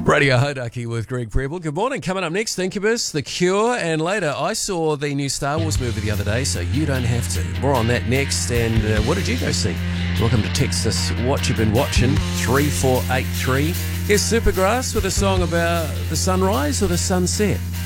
Radio Hodaki with Greg Preble. Good morning. Coming up next, Incubus, The Cure, and later, I saw the new Star Wars movie the other day, so you don't have to. More on that next. And what did you go see? Welcome to text us what you've been watching, 3483. Here's Supergrass with a song about the sunrise or the sunset.